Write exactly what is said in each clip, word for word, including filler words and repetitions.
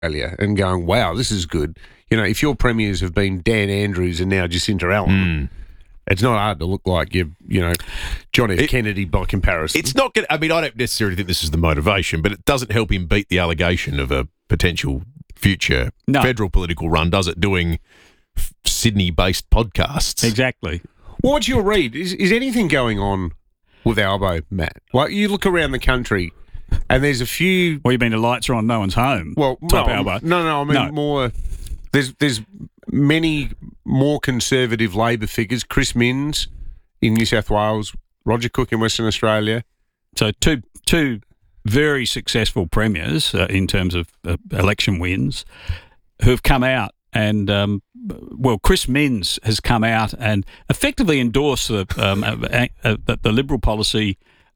Australia and going, wow, this is good. You know, if your premiers have been Dan Andrews and now Jacinta Allen, Mm. it's not hard to look like you, you know, John F. It- Kennedy by comparison. It's not going to, I mean, I don't necessarily think this is the motivation, but it doesn't help him beat the allegation of a potential future No. federal political run, does it, doing f- Sydney-based podcasts? Exactly. Well, what's your read? Is, is anything going on with Albo, Matt? Like, you look around the country and there's a few... Well, you mean the lights are on, no one's home? Well, type no, Albo. no, no, I mean No. more... There's there's many more conservative Labor figures. Chris Minns in New South Wales, Roger Cook in Western Australia. So two two very successful premiers uh, in terms of uh, election wins who have come out and, um, well, Chris Minns has come out and effectively endorsed the, um, uh, uh, the, the Liberal policy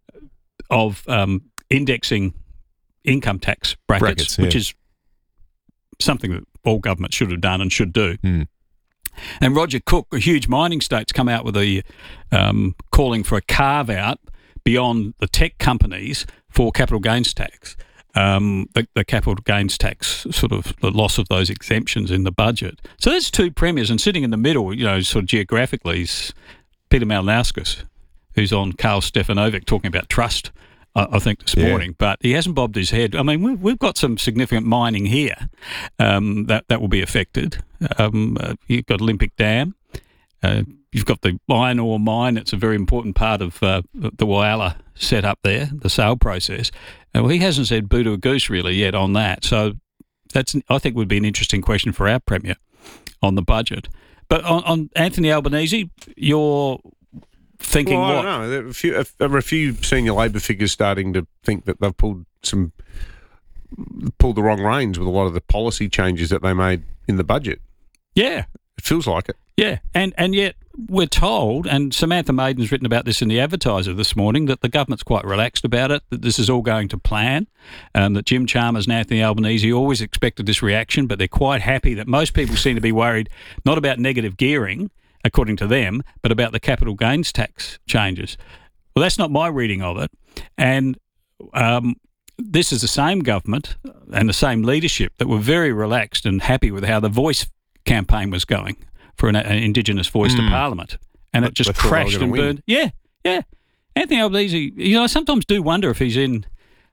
of um, indexing income tax brackets, Brackets, yeah. which is something that all governments should have done and should do. Mm. And Roger Cook, a huge mining state's come out with a um, calling for a carve-out beyond the tech companies for capital gains tax. Um, the, the capital gains tax, sort of the loss of those exemptions in the budget. So there's two premiers, and sitting in the middle, you know, sort of geographically, is Peter Malinauskas, who's on Carl Stefanovic talking about trust, I, I think, this Yeah. morning. But he hasn't bobbed his head. I mean, we've, we've got some significant mining here um, that, that will be affected. Um, uh, you've got Olympic Dam. Uh, you've got the iron ore mine. It's a very important part of uh, the Whyalla set up there, the sale process. Uh, well, he hasn't said boo to a goose really yet on that. So that's, I think, would be an interesting question for our Premier on the budget. But on, on Anthony Albanese, you're thinking Well, I what? don't know. There are a few, there are a few senior Labor figures starting to think that they've pulled some pulled the wrong reins with a lot of the policy changes that they made in the budget. Yeah. It feels like it. Yeah, and and yet we're told, and Samantha Maiden's written about this in the Advertiser this morning, that the government's quite relaxed about it, that this is all going to plan, um, that Jim Chalmers and Anthony Albanese always expected this reaction, but they're quite happy that most people seem to be worried not about negative gearing, according to them, but about the capital gains tax changes. Well, that's not my reading of it, and um, this is the same government and the same leadership that were very relaxed and happy with how the Voice campaign was going for an, an Indigenous voice Mm. to Parliament, and it just They thought they were crashed gonna and win. burned. Yeah, yeah. Anthony Albanese, you know, I sometimes do wonder if he's in.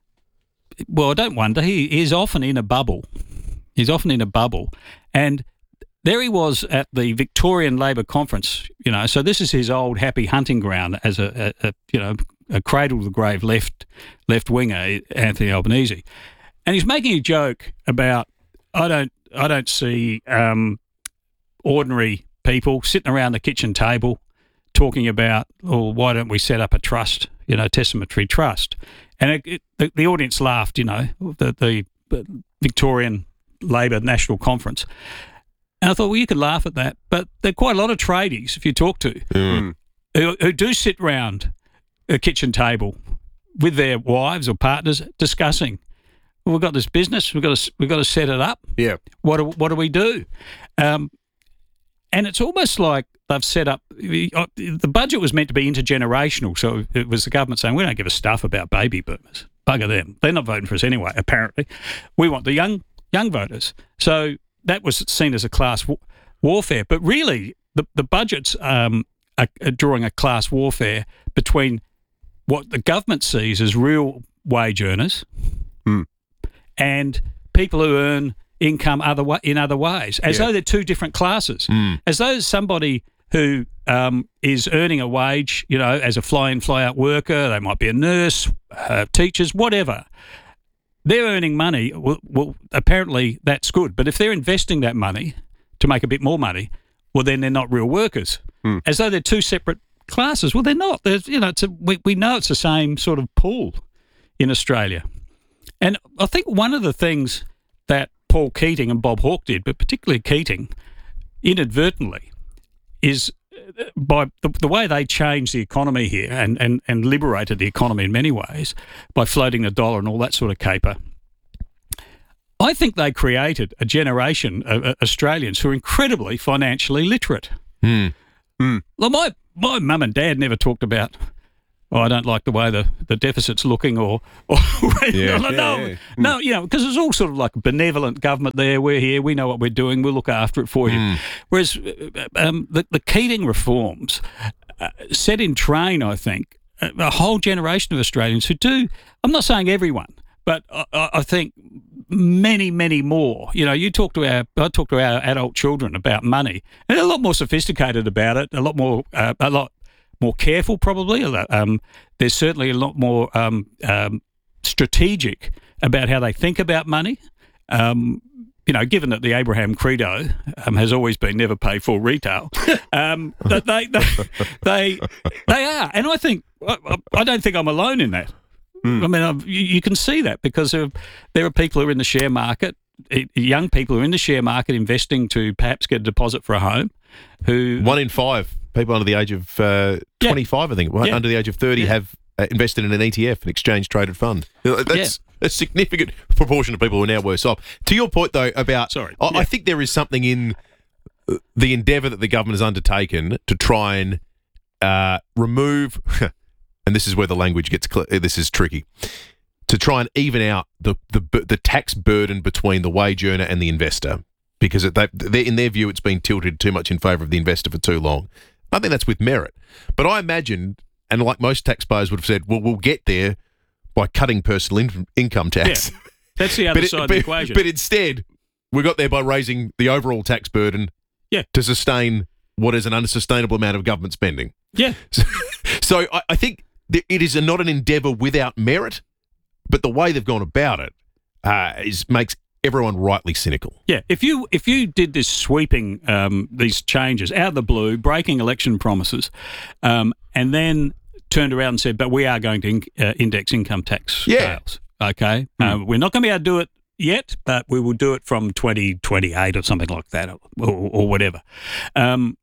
Well, I don't wonder. He is often in a bubble. He's often in a bubble, and there he was at the Victorian Labor conference. You know, so this is his old happy hunting ground as a, a, a you know a cradle to the grave left left winger, Anthony Albanese, and he's making a joke about I don't I don't see. Um, ordinary people sitting around the kitchen table talking about, oh, why don't we set up a trust, you know, testamentary trust? And it, it, the, the audience laughed, you know, the, the, the Victorian Labor National Conference. And I thought, well, you could laugh at that, but there are quite a lot of tradies, if you talk to, Mm. who, who do sit round a kitchen table with their wives or partners discussing, well, we've got this business, we've got to, we've got to set it up. Yeah. What do, what do we do? Um, And it's almost like they've set up the budget was meant to be intergenerational. So it was the government saying, we don't give a stuff about baby boomers. Bugger them. They're not voting for us anyway, apparently. We want the young young voters. So that was seen as a class wa- warfare. But really, the, the budget's um, are, are drawing a class warfare between what the government sees as real wage earners Hmm. and people who earn income other wa- in other ways, as Yeah. though they're two different classes, Mm. as though somebody who um, is earning a wage, you know, as a fly-in, fly-out worker, they might be a nurse, uh, teachers, whatever. They're earning money. Well, well, apparently that's good. But if they're investing that money to make a bit more money, well, then they're not real workers. Hmm. As though they're two separate classes. Well, they're not. There's, you know, it's a, we, we know it's the same sort of pool in Australia. And I think one of the things that Paul Keating and Bob Hawke did, but particularly Keating, inadvertently, is uh, by the, the way they changed the economy here and, and, and liberated the economy in many ways by floating the dollar and all that sort of caper. I think they created a generation of uh, Australians who are incredibly financially literate. Mm. Well, my my mum and dad never talked about oh, I don't like the way the, the deficit's looking, or, or Yeah. no, no, Yeah, yeah. no, you know, because it's all sort of like benevolent government there. We're here, we know what we're doing, we'll look after it for you. Whereas uh, um, the, the Keating reforms uh, set in train, I think, a, a whole generation of Australians who do, I'm not saying everyone, but I, I I think many, many more. You know, you talk to our, I talk to our adult children about money, and they're a lot more sophisticated about it, a lot more, uh, a lot more careful probably. Um, there's certainly a lot more um, um, strategic about how they think about money. Um, you know, given that the Abraham Credo um, has always been never pay full retail, um, that they, they, they, they are. And I think, I, I don't think I'm alone in that. Mm. I mean, I've, you, you can see that because of, there are people who are in the share market, young people who are in the share market investing to perhaps get a deposit for a home. Who One in five people under the age of uh, twenty-five, yeah. I think, right, Yeah. under the age of thirty Yeah. have uh, invested in an E T F, an exchange-traded fund. You know, That's a significant proportion of people who are now worse off. To your point, though, about... Sorry. I, Yeah. I think there is something in the endeavour that the government has undertaken to try and uh, remove... and this is where the language gets... Cl- this is tricky. To try and even out the, the, the tax burden between the wage earner and the investor. Because they, they, in their view, it's been tilted too much in favour of the investor for too long. I think that's with merit. But I imagine, and like most taxpayers would have said, well, we'll get there by cutting personal in- income tax. Yeah. That's the other but it- side of but, the equation. But instead, we got there by raising the overall tax burden Yeah. to sustain what is an unsustainable amount of government spending. yeah. So, so I, I think that it is a, not an endeavour without merit, but the way they've gone about it uh, is makes everyone rightly cynical. Yeah, if you if you did this sweeping um, these changes out of the blue, breaking election promises, um, and then turned around and said, "But we are going to in, uh, index income tax Yeah. scales." Okay, uh, we're not going to be able to do it yet, but we will do it from twenty twenty-eight or something like that, or, or, or whatever. Um,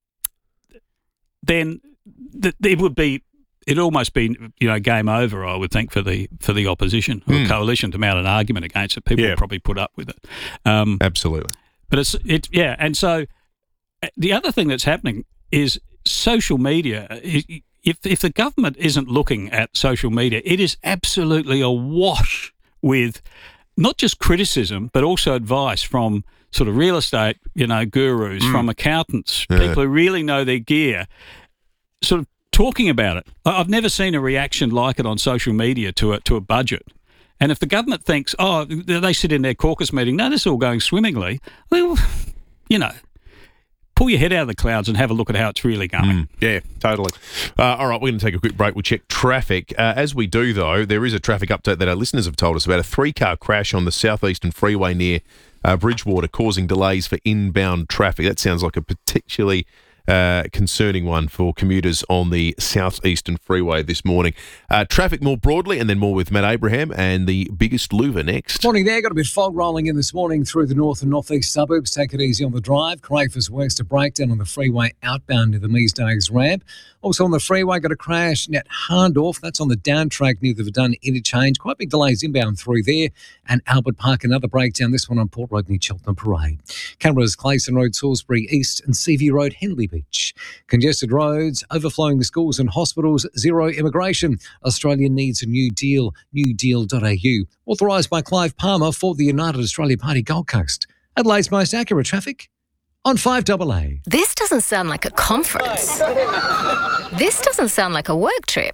then th- it would be. It'd almost be, you know, game over, I would think, for the for the opposition or Mm. coalition to mount an argument against it. People Yeah. would probably put up with it. Um, Absolutely. but it's it yeah, and so uh, the other thing that's happening is social media. I- If if the government isn't looking at social media, it is absolutely awash with not just criticism but also advice from sort of real estate, you know, gurus, from accountants, Yeah. people who really know their gear, sort of talking about it. I- I've never seen a reaction like it on social media to a to a budget. And if the government thinks, oh, they sit in their caucus meeting, no, this is all going swimmingly, well, you know, pull your head out of the clouds and have a look at how it's really going. Yeah, totally. Uh, all right, we're going to take a quick break. We'll check traffic. Uh, as we do, though, there is a traffic update that our listeners have told us about. A three-car crash on the southeastern freeway near uh, Bridgewater, causing delays for inbound traffic. That sounds like a particularly uh, concerning one for commuters on the southeastern freeway this morning. Uh, traffic more broadly, and then more with Matt Abraham and the biggest louver next. Morning there. Got a bit of fog rolling in this morning through the north and northeast suburbs. Take it easy on the drive. Crafers West, a breakdown on the freeway outbound near the Measdays ramp. Also on the freeway, got a crash at Harndorf. That's on the down track near the Verdun interchange. Quite big delays inbound through there. And Albert Park, another breakdown. This one on Port Road near Cheltenham Parade. Canberra's Clayson Road, Salisbury East, and Seaview Road, Henley Beach. Congested roads, overflowing the schools and hospitals, zero immigration. Australia needs a new deal. new deal dot a u. Authorised by Clive Palmer for the United Australia Party Gold Coast. Adelaide's most accurate traffic on five double A. This doesn't sound like a conference. This doesn't sound like a work trip.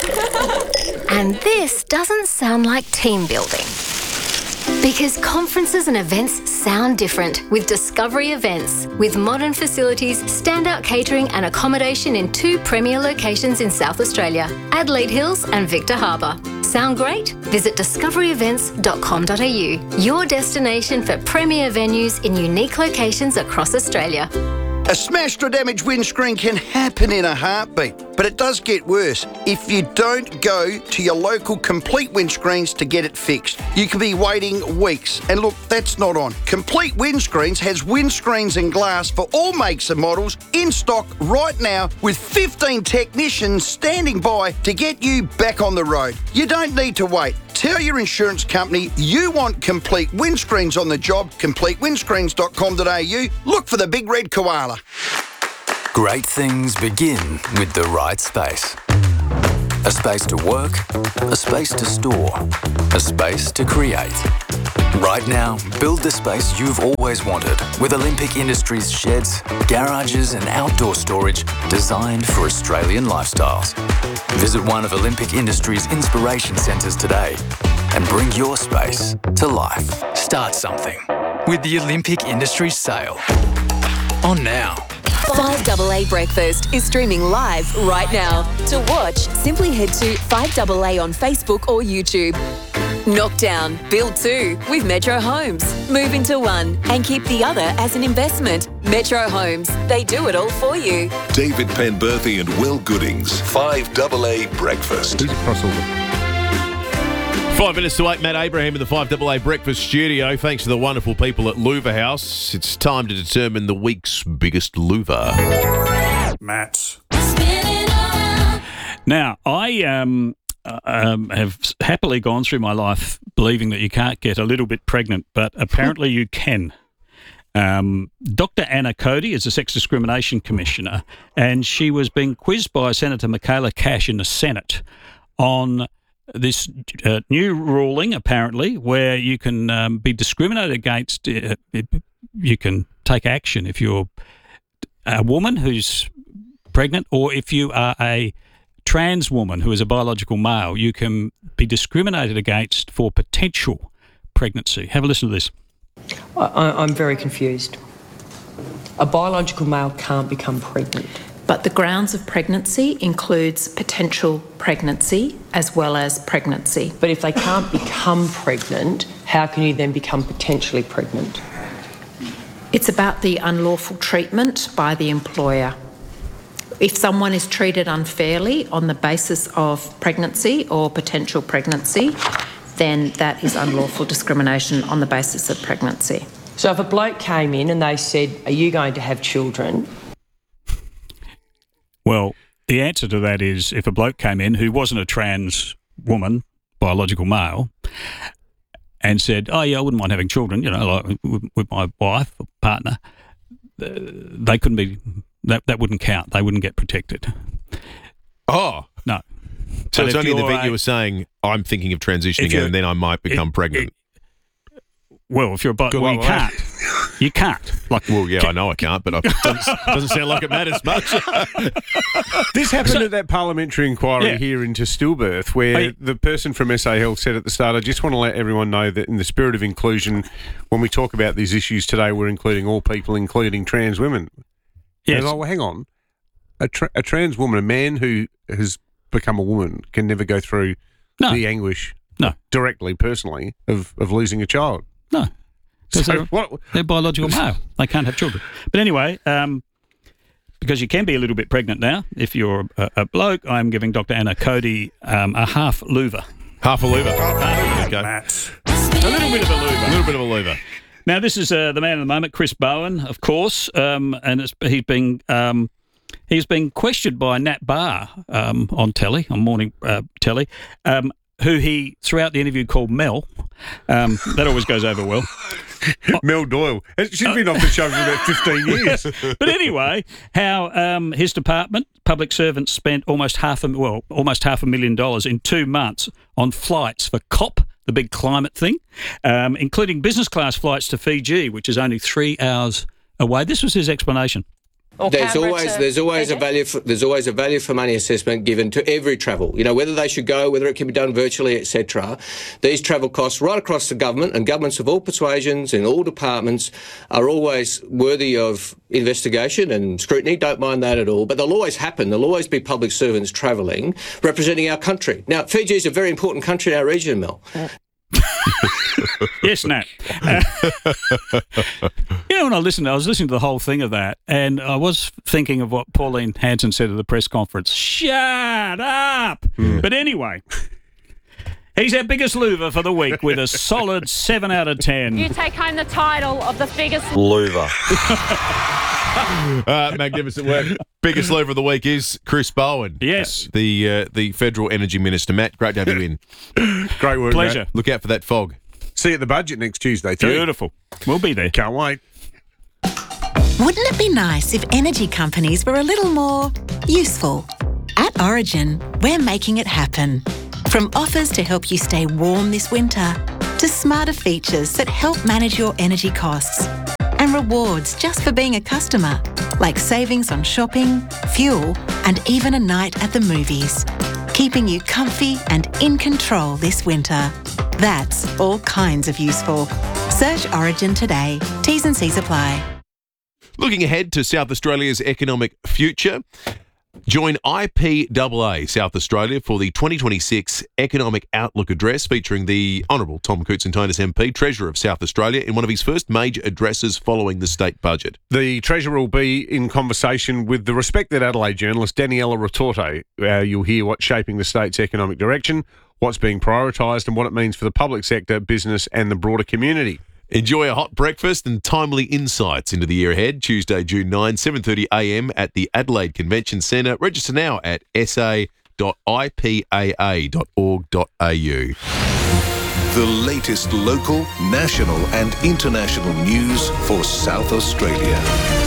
And this doesn't sound like team building. Because conferences and events sound different with Discovery Events. With modern facilities, standout catering and accommodation in two premier locations in South Australia, Adelaide Hills and Victor Harbour. Sound great? Visit discovery events dot com dot a u, your destination for premier venues in unique locations across Australia. A smashed or damaged windscreen can happen in a heartbeat, but it does get worse if you don't go to your local Complete Windscreens to get it fixed. You could be waiting weeks, and look, that's not on. Complete Windscreens has windscreens and glass for all makes and models in stock right now with fifteen technicians standing by to get you back on the road. You don't need to wait. Tell your insurance company you want Complete Windscreens on the job, complete windscreens dot com dot a u. Look for the big red koala. Great things begin with the right space. A space to work, a space to store, a space to create. Right now, build the space you've always wanted with Olympic Industries sheds, garages and outdoor storage designed for Australian lifestyles. Visit one of Olympic Industries' inspiration centres today and bring your space to life. Start something with the Olympic Industries sale. On now. five A A Breakfast is streaming live right now. To watch, simply head to five A A on Facebook or YouTube. Knock down, build two with Metro Homes. Move into one and keep the other as an investment. Metro Homes, they do it all for you. David Penberthy and Will Goodings, five A A Breakfast. He's across all the... Five minutes to eight, Matt Abraham in the five A A Breakfast studio. Thanks to the wonderful people at Louver House. It's time to determine the week's biggest louver. Matt. Now, I um, uh, um, have happily gone through my life believing that you can't get a little bit pregnant, but apparently you can. Um, Doctor Anna Cody is a sex discrimination commissioner, and she was being quizzed by Senator Michaela Cash in the Senate on this uh, new ruling, apparently, where you can um, be discriminated against. Uh, you can take action if you're a woman who's pregnant, or if you are a trans woman who is a biological male, you can be discriminated against for potential pregnancy. Have a listen to this. I, I'm very confused. A biological male can't become pregnant. But the grounds of pregnancy includes potential pregnancy as well as pregnancy. But if they can't become pregnant, how can you then become potentially pregnant? It's about the unlawful treatment by the employer. If someone is treated unfairly on the basis of pregnancy or potential pregnancy, then that is unlawful discrimination on the basis of pregnancy. So if a bloke came in and they said, are you going to have children? Well, the answer to that is if a bloke came in who wasn't a trans woman, biological male, and said, oh, yeah, I wouldn't mind having children, you know, like with, with my wife or partner, they couldn't be, that, that wouldn't count. They wouldn't get protected. Oh. No. So But it's if only the you're bit a- you were saying, I'm thinking of transitioning you're- and then I might become it- pregnant. it- Well, if you're a bi- Good well, you luck with that. can't. You can't. Like, Well, yeah, I know I can't, but it doesn't, doesn't sound like it matters much. This happened at that parliamentary inquiry Yeah. here into stillbirth, where Hey. the person from S A Health said at the start, I just want to let everyone know that in the spirit of inclusion, when we talk about these issues today, we're including all people, including trans women. Yes. And, oh, well, hang on. A, tra- a trans woman, a man who has become a woman, can never go through No. the anguish No. directly, personally, of, of losing a child. No. Because So they're, what- they're biological male. They can't have children. But anyway, um, because you can be a little bit pregnant now, if you're a, a bloke, I'm giving Doctor Anna Cody um, a half louver. Half a louver. Okay. A little bit of a A louver. little bit of a louver. Now, this is uh, the man of the moment, Chris Bowen, of course, um, and it's, he's been um, he's been questioned by Nat Barr um, on telly, on morning uh, telly, um, who he, throughout the interview, called Mel. Um, that always goes over well. Mel Doyle. She's been off the show for about fifteen years. But anyway, how um, his department, public servants, spent almost half a well, almost half a million dollars in two months on flights for COP, the big climate thing, um, including business class flights to Fiji, which is only three hours away. This was his explanation. Or There's Canberra always to there's always a Fiji? value for, there's always a value for money assessment given to every travel. You know, whether they should go, whether it can be done virtually, et cetera. These travel costs right across the government, and governments of all persuasions in all departments are always worthy of investigation and scrutiny. Don't mind that at all. But they'll always happen. There'll always be public servants travelling representing our country. Now, Fiji is a very important country in our region, Mel. Yes, Nat. Uh, you know, when I listened, I was listening to the whole thing of that, and I was thinking of what Pauline Hanson said at the press conference. Shut up! But anyway, he's our biggest louver for the week with a solid seven out of ten. You take home the title of the biggest Louver. uh, magnificent work. Biggest louver of the week is Chris Bowen. Yes. Uh, the uh, the Federal Energy Minister. Matt, great to have you in. Great work, Pleasure. Matt. Look out for that fog. See you at the budget next Tuesday, too. Beautiful. We'll be there. Can't wait. Wouldn't it be nice if energy companies were a little more useful? At At Origin, we're making it happen. From offers to help you stay warm this winter, to smarter features that help manage your energy costs, and rewards just for being a customer, like savings on shopping, fuel, and even a night at the movies, keeping you comfy and in control this winter. That's all kinds of useful. Search Origin today. T's and C's apply. Looking ahead to South Australia's economic future, join I P A A South Australia for the twenty twenty-six Economic Outlook Address featuring the Honourable Tom Koutsantonis M P, Treasurer of South Australia, in one of his first major addresses following the state budget. The Treasurer will be in conversation with the respected Adelaide journalist Daniela Retorte. Uh, you'll hear what's shaping the state's economic direction, what's being prioritised and what it means for the public sector, business and the broader community. Enjoy a hot breakfast and timely insights into the year ahead. Tuesday, June ninth, seven thirty a m at the Adelaide Convention Centre. Register now at s a dot i p a a dot org dot a u. The latest local, national and international news for South Australia.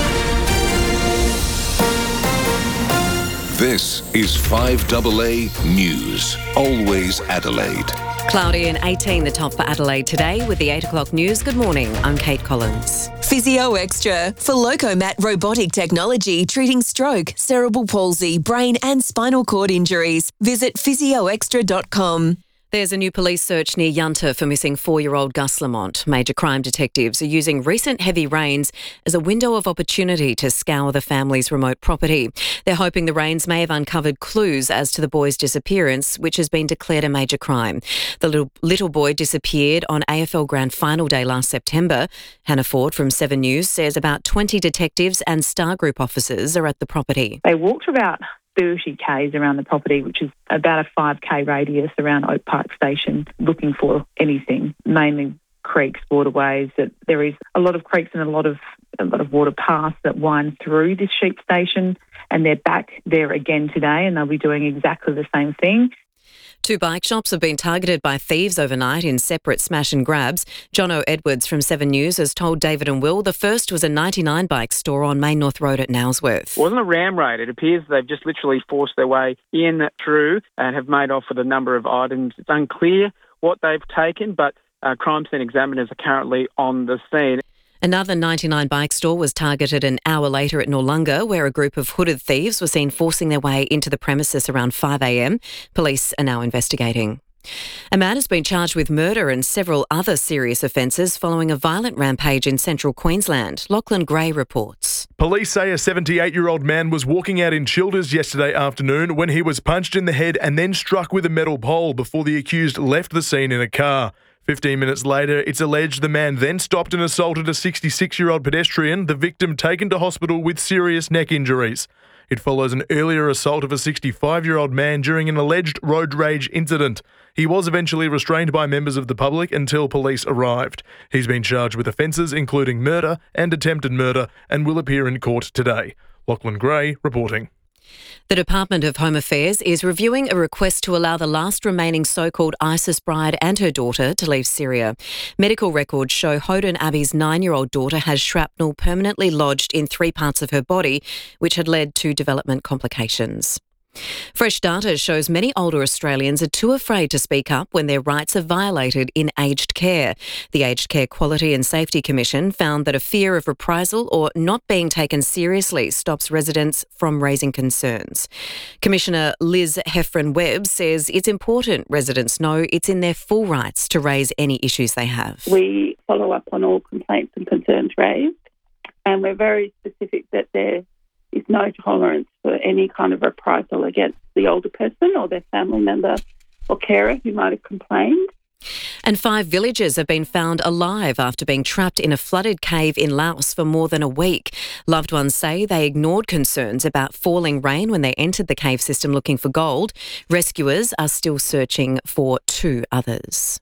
This is five A A News. Always Adelaide. Cloudy and eighteen, the top for Adelaide today with the eight o'clock news. Good morning, I'm Kate Collins. Physio Extra for Locomat robotic technology treating stroke, cerebral palsy, brain and spinal cord injuries. Visit physio extra dot com. There's a new police search near Yunta for missing four-year-old Gus Lamont. Major crime detectives are using recent heavy rains as a window of opportunity to scour the family's remote property. They're hoping the rains may have uncovered clues as to the boy's disappearance, which has been declared a major crime. The little, little boy disappeared on A F L Grand Final Day last September. Hannah Ford from Seven News says about twenty detectives and Star Group officers are at the property. They walked about thirty kays around the property, which is about a five k radius around Oak Park Station, looking for anything, mainly creeks, waterways. That there is a lot of creeks and a lot of a lot of water paths that wind through this sheep station, and they're back there again today, and they'll be doing exactly the same thing. Two bike shops have been targeted by thieves overnight in separate smash and grabs. Jono Edwards from Seven News has told David and Will the first was a ninety-nine bike store on Main North Road at Nailsworth. It wasn't a ram raid. It appears they've just literally forced their way in through and have made off with a number of items. It's unclear what they've taken, but uh, crime scene examiners are currently on the scene. Another ninety-nine bike store was targeted an hour later at Noarlunga, where a group of hooded thieves were seen forcing their way into the premises around five a m. Police are now investigating. A man has been charged with murder and several other serious offences following a violent rampage in central Queensland. Lachlan Gray reports. Police say a seventy-eight-year-old man was walking out in Childers yesterday afternoon when he was punched in the head and then struck with a metal pole before the accused left the scene in a car. Fifteen minutes later, it's alleged the man then stopped and assaulted a sixty-six-year-old pedestrian, the victim taken to hospital with serious neck injuries. It follows an earlier assault of a sixty-five-year-old man during an alleged road rage incident. He was eventually restrained by members of the public until police arrived. He's been charged with offences including murder and attempted murder and will appear in court today. Lachlan Gray reporting. The Department of Home Affairs is reviewing a request to allow the last remaining so-called ISIS bride and her daughter to leave Syria. Medical records show Hoden Abi's nine-year-old daughter has shrapnel permanently lodged in three parts of her body, which had led to development complications. Fresh data shows many older Australians are too afraid to speak up when their rights are violated in aged care. The Aged Care Quality and Safety Commission found that a fear of reprisal or not being taken seriously stops residents from raising concerns. Commissioner Liz Heffron-Webb says it's important residents know it's in their full rights to raise any issues they have. We follow up on all complaints and concerns raised, and we're very specific that there is no tolerance for any kind of reprisal against the older person or their family member or carer who might have complained. And five villagers have been found alive after being trapped in a flooded cave in Laos for more than a week. Loved ones say they ignored concerns about falling rain when they entered the cave system looking for gold. Rescuers are still searching for two others.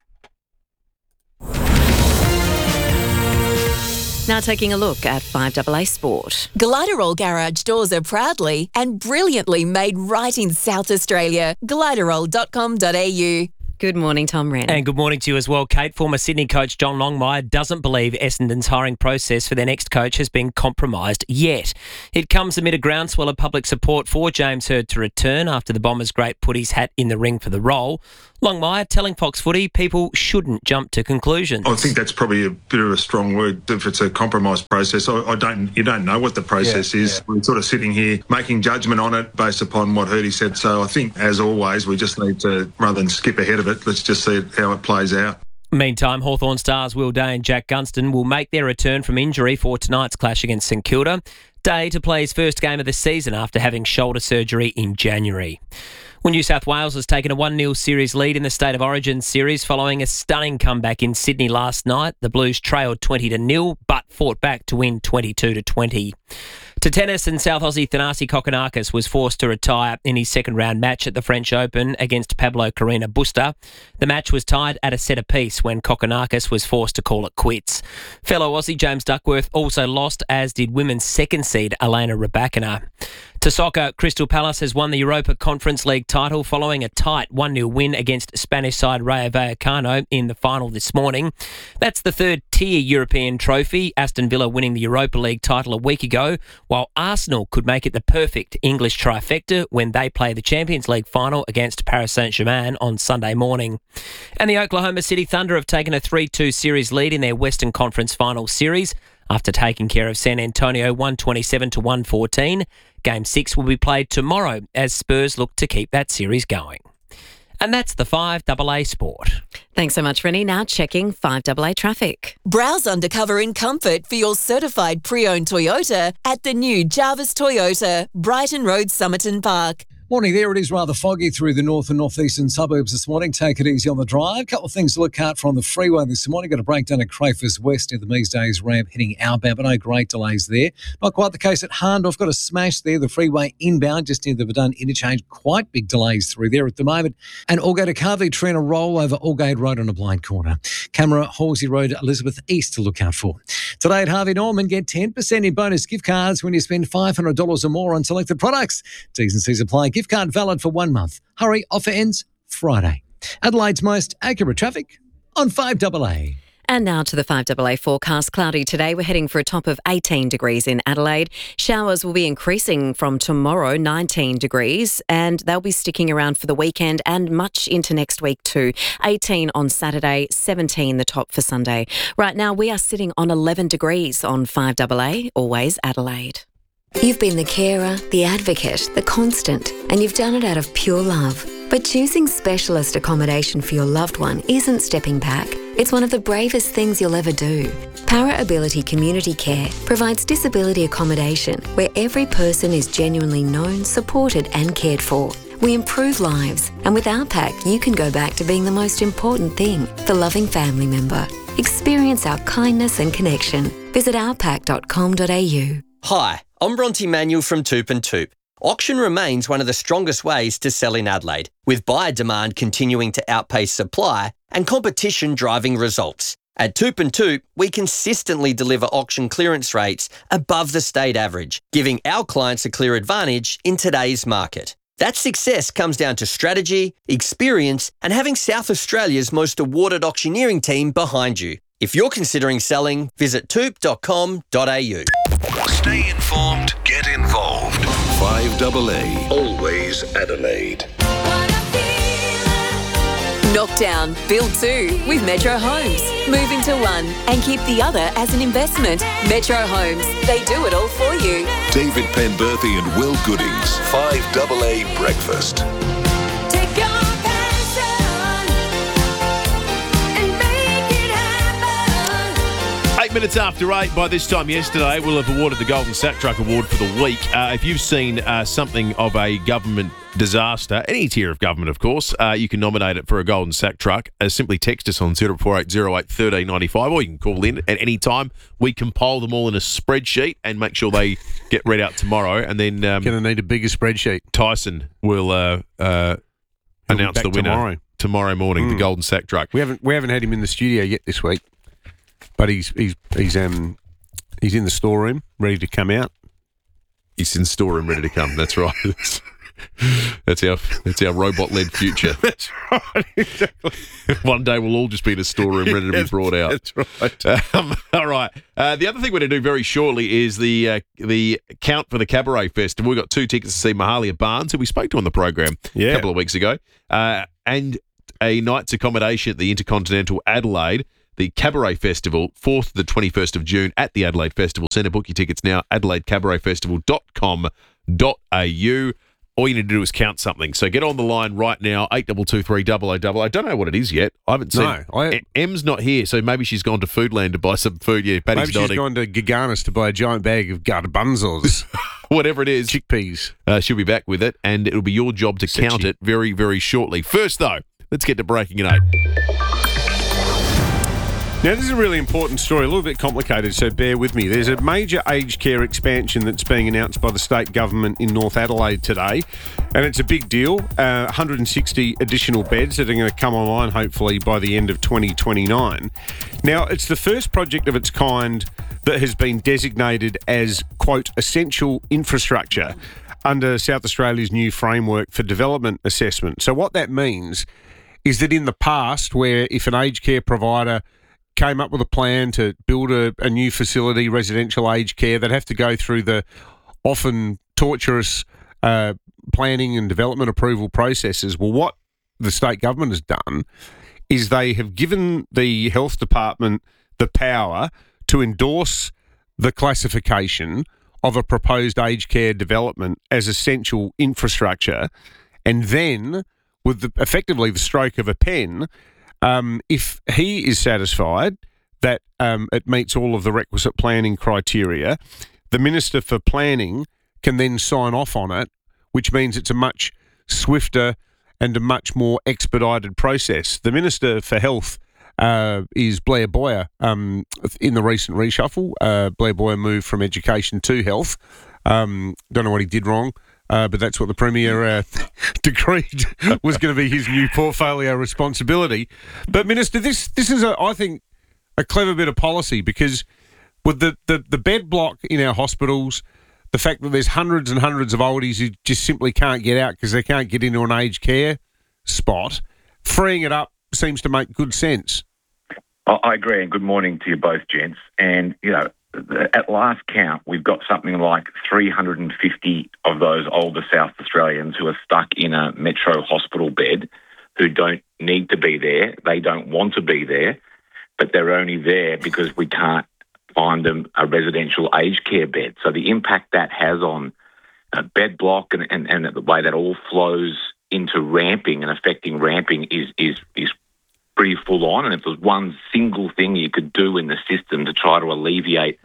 Now taking a look at five A A Sport. Gliderol garage doors are proudly and brilliantly made right in South Australia. gliderol dot com dot a u. Good morning, Tom Wren. And good morning to you as well, Kate. Former Sydney coach John Longmire doesn't believe Essendon's hiring process for their next coach has been compromised yet. It comes amid a groundswell of public support for James Hird to return after the Bombers great put his hat in the ring for the role. Longmire telling Fox Footy people shouldn't jump to conclusions. I think that's probably a bit of a strong word if it's a compromised process. I, I don't, you don't know what the process yeah, is. Yeah. We're sort of sitting here making judgment on it based upon what Hirdy said. So I think, as always, we just need to, rather than skip ahead of it, let's just see how it plays out. Meantime, Hawthorn stars Will Day and Jack Gunston will make their return from injury for tonight's clash against St Kilda. Day to play his first game of the season after having shoulder surgery in January. Well, New South Wales has taken a one nil series lead in the State of Origin series following a stunning comeback in Sydney last night. The Blues trailed twenty to nil but fought back to win twenty-two to twenty. To tennis, and South Aussie Thanasi Kokkinakis was forced to retire in his second round match at the French Open against Pablo Carreño Busta. The match was tied at a set apiece when Kokkinakis was forced to call it quits. Fellow Aussie James Duckworth also lost, as did women's second seed Elena Rybakina. To soccer, Crystal Palace has won the Europa Conference League title following a tight one nil win against Spanish side Rayo Vallecano in the final this morning. That's the third tier European trophy, Aston Villa winning the Europa League title a week ago, while Arsenal could make it the perfect English trifecta when they play the Champions League final against Paris Saint-Germain on Sunday morning. And the Oklahoma City Thunder have taken a three two series lead in their Western Conference Final Series after taking care of San Antonio one twenty-seven to one fourteen. Game six will be played tomorrow as Spurs look to keep that series going. And that's the five double A Sport. Thanks so much, Rennie. Now checking five double A traffic. Browse undercover in comfort for your certified pre-owned Toyota at the new Jarvis Toyota, Brighton Road, Somerton Park. Morning there. It is rather foggy through the north and northeastern suburbs this morning. Take it easy on the drive. A couple of things to look out for on the freeway this morning. Got a breakdown at Crayfus West near the Measdays ramp heading outbound, but no great delays there. Not quite the case at Hahndorf. Got a smash there. The freeway inbound just near the Verdun interchange. Quite big delays through there at the moment. And Aldgate to Carvey Tree and a roll over Aldgate Road on a blind corner. Camera Halsey Road, Elizabeth East to look out for. Today at Harvey Norman, get ten percent in bonus gift cards when you spend five hundred dollars or more on selected products. T's and C's apply. Gift card valid for one month. Hurry, offer ends Friday. Adelaide's most accurate traffic on five double A. And now to the five double A forecast. Cloudy today. We're heading for a top of eighteen degrees in Adelaide. Showers will be increasing from tomorrow, nineteen degrees, and they'll be sticking around for the weekend and much into next week too. eighteen on Saturday, seventeen the top for Sunday. Right now we are sitting on eleven degrees on five double A, always Adelaide. You've been the carer, the advocate, the constant, and you've done it out of pure love. But choosing specialist accommodation for your loved one isn't stepping back. It's one of the bravest things you'll ever do. Para Ability Community Care provides disability accommodation where every person is genuinely known, supported and cared for. We improve lives, and with our pack, you can go back to being the most important thing, the loving family member. Experience our kindness and connection. Visit our pack dot com dot a u. Hi, I'm Bronte Manuel from Toop and Toop. Auction remains one of the strongest ways to sell in Adelaide, with buyer demand continuing to outpace supply and competition driving results. At Toop and Toop, we consistently deliver auction clearance rates above the state average, giving our clients a clear advantage in today's market. That success comes down to strategy, experience, and having South Australia's most awarded auctioneering team behind you. If you're considering selling, visit toop dot com dot a u. Stay informed, get involved. five double A, always Adelaide. Knock down, build two with Metro Homes. Move into one and keep the other as an investment. Metro Homes, they do it all for you. David Penberthy and Will Goodings, five double A Breakfast. Eight minutes after eight, by this time yesterday, we'll have awarded the Golden Sack Truck Award for the week. Uh, if you've seen uh, something of a government disaster, any tier of government, of course, uh, you can nominate it for a Golden Sack Truck. Uh, simply text us on zero four eight zero eight one three nine five, or you can call in at any time. We compile them all in a spreadsheet and make sure they get read out tomorrow. And then um, going to need a bigger spreadsheet. Tyson will uh, uh, announce the winner tomorrow, tomorrow morning. Mm. The Golden Sack Truck. We haven't we haven't had him in the studio yet this week. But he's he's he's um he's in the storeroom, ready to come out. He's in the storeroom, ready to come. That's right. That's our that's our robot-led future. That's right, exactly. One day we'll all just be in a storeroom ready to be brought out. That's right. Um, all right. Uh, the other thing we're going to do very shortly is the uh, the count for the Cabaret Festival. We've got two tickets to see Mahalia Barnes, who we spoke to on the program Yeah. a couple of weeks ago, uh, and a night's accommodation at the Intercontinental Adelaide. The Cabaret Festival, fourth to the twenty-first of June at the Adelaide Festival Centre. Book your tickets now, adelaide cabaret festival dot com dot a u. All you need to do is count something. So get on the line right now, eight two two three double oh double. I don't know what it is yet. I haven't seen No, I- E- Em's not here, so maybe she's gone to Foodland to buy some food. Yeah, Paddy's Maybe she's nodding. gone to Gaganis to buy a giant bag of garbanzos. Whatever it is. Chickpeas. Uh, she'll be back with it, and it'll be your job to count it very, very shortly. First, though, let's get to Breaking at eight. Now, this is a really important story, a little bit complicated, so bear with me. There's a major aged care expansion that's being announced by the state government in North Adelaide today, and it's a big deal. Uh, one hundred sixty additional beds that are going to come online, hopefully, by the end of twenty twenty-nine. Now, it's the first project of its kind that has been designated as, quote, essential infrastructure under South Australia's new framework for development assessment. So what that means is that in the past, where if an aged care provider came up with a plan to build a, a new facility, residential aged care, they'd have to go through the often torturous uh, planning and development approval processes. Well, what the state government has done is they have given the health department the power to endorse the classification of a proposed aged care development as essential infrastructure, and then with the, effectively the stroke of a pen, Um, if he is satisfied that um, it meets all of the requisite planning criteria, the Minister for Planning can then sign off on it, which means it's a much swifter and a much more expedited process. The Minister for Health uh, is Blair Boyer. Um, in the recent reshuffle, uh, Blair Boyer moved from education to health. Um, don't know what he did wrong. Uh, but that's what the Premier uh, decreed was going to be his new portfolio responsibility. But, Minister, this this is, a, I think, a clever bit of policy, because with the, the, the bed block in our hospitals, the fact that there's hundreds and hundreds of oldies who just simply can't get out because they can't get into an aged care spot, freeing it up seems to make good sense. I agree, and good morning to you both, gents. And, you know, at last count, we've got something like three hundred fifty of those older South Australians who are stuck in a metro hospital bed, who don't need to be there. They don't want to be there, but they're only there because we can't find them a residential aged care bed. So the impact that has on a bed block and, and, and the way that all flows into ramping and affecting ramping is is is pretty full on. And if there's one single thing you could do in the system to try to alleviate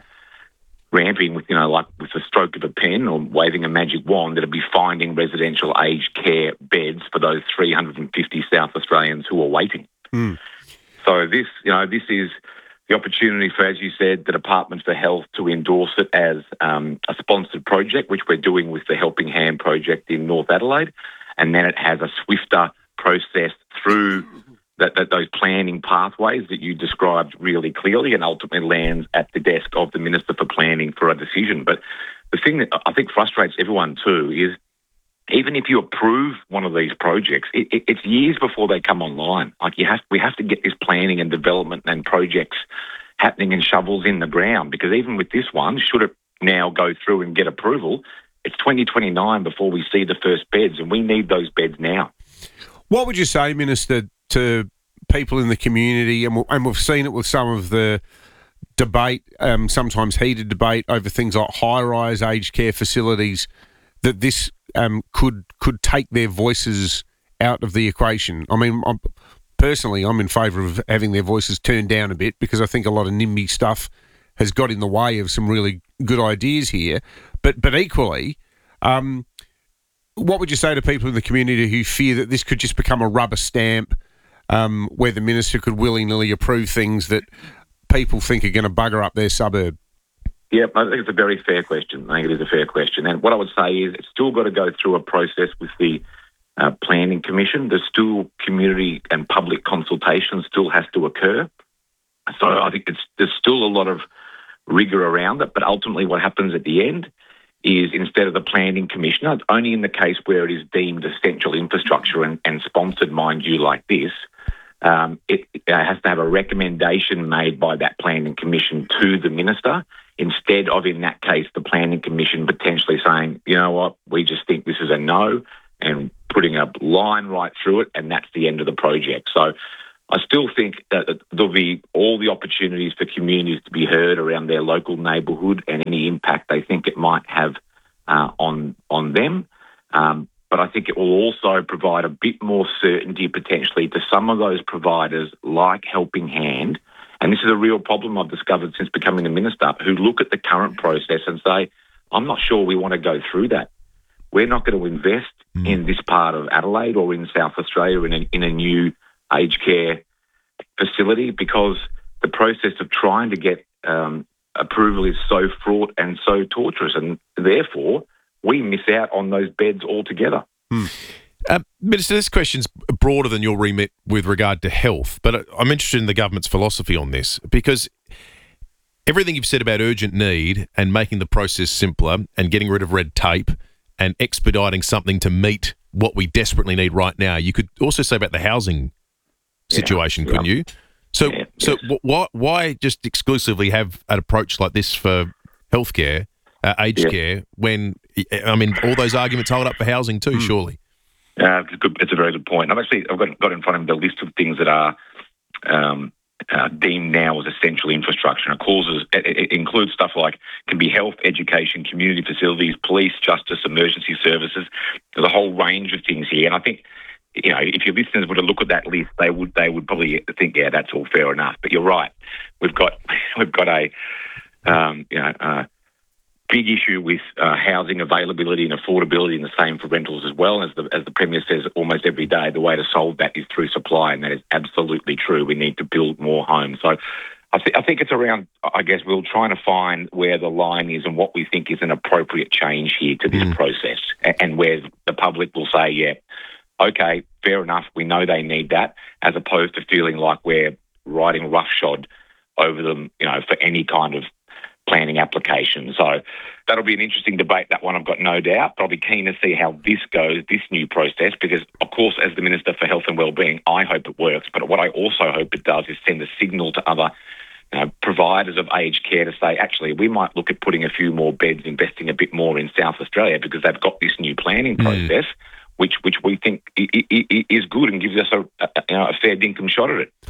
ramping with, you know, like with the stroke of a pen or waving a magic wand, it'd be finding residential aged care beds for those three hundred fifty South Australians who are waiting. Mm. So this, you know, this is the opportunity for, as you said, the Department for Health to endorse it as um, a sponsored project, which we're doing with the Helping Hand project in North Adelaide. And then it has a swifter process through That, that those planning pathways that you described really clearly, and ultimately lands at the desk of the Minister for Planning for a decision. But the thing that I think frustrates everyone too is, even if you approve one of these projects, it, it, it's years before they come online. Like you have, we have to get this planning and development and projects happening and shovels in the ground, because even with this one, should it now go through and get approval, it's twenty twenty-nine before we see the first beds, and we need those beds now. What would you say, Minister, to people in the community, and, and we've seen it with some of the debate, um, sometimes heated debate over things like high-rise aged care facilities, that this um, could could take their voices out of the equation? I mean, I'm, personally, I'm in favour of having their voices turned down a bit, because I think a lot of NIMBY stuff has got in the way of some really good ideas here. But but equally, um, what would you say to people in the community who fear that this could just become a rubber stamp, um, where the minister could willy-nilly approve things that people think are going to bugger up their suburb? Yeah, I think it's a very fair question. I think it is a fair question. And what I would say is it's still got to go through a process with the uh, Planning Commission. There's still community and public consultation still has to occur. So I think it's there's still a lot of rigour around it. But ultimately what happens at the end is instead of the planning commissioner, only in the case where it is deemed essential infrastructure and, and sponsored, mind you, like this, um, it, it has to have a recommendation made by that planning commission to the minister, instead of, in that case, the planning commission potentially saying, you know what, we just think this is a no, and putting a line right through it, and that's the end of the project. So I still think that there'll be all the opportunities for communities to be heard around their local neighbourhood and any impact they think it might have uh, on on them. Um, but I think it will also provide a bit more certainty potentially to some of those providers like Helping Hand. And this is a real problem I've discovered since becoming the minister, who look at the current process and say, I'm not sure we want to go through that. We're not going to invest mm. in this part of Adelaide or in South Australia in a, in a new aged care facility, because the process of trying to get um, approval is so fraught and so torturous, and therefore we miss out on those beds altogether. Hmm. Um, Minister, this question's broader than your remit with regard to health, but I'm interested in the government's philosophy on this, because everything you've said about urgent need and making the process simpler and getting rid of red tape and expediting something to meet what we desperately need right now, you could also say about the housing situation, yeah, couldn't yeah. you? So, yeah, so yes. why why just exclusively have an approach like this for healthcare, uh, aged yeah. care, when I mean all those arguments hold up for housing too? Mm. Surely, uh, it's, a good, it's a very good point. I've actually I've got, got in front of me the list of things that are um, uh, deemed now as essential infrastructure. And it causes it, it includes stuff like can be health, education, community facilities, police, justice, emergency services. There's a whole range of things here, and I think, you know, if your listeners were to look at that list, they would they would probably think, yeah, that's all fair enough. But you're right, we've got we've got a um, you know a big issue with uh, housing availability and affordability, and the same for rentals as well. As the as the Premier says almost every day, the way to solve that is through supply, and that is absolutely true. We need to build more homes. So I, th- I think it's around, I guess, we're trying to find where the line is and what we think is an appropriate change here to this mm. process, and, and where the public will say, yeah, okay, fair enough, we know they need that, as opposed to feeling like we're riding roughshod over them, you know, for any kind of planning application. So that'll be an interesting debate, that one, I've got no doubt, but I'll be keen to see how this goes, this new process, because, of course, as the Minister for Health and Wellbeing, I hope it works, but what I also hope it does is send a signal to other you know, providers of aged care to say, actually, we might look at putting a few more beds, investing a bit more in South Australia, because they've got this new planning process, mm. which which we think is good and gives us a, a, you know, a fair dinkum shot at it.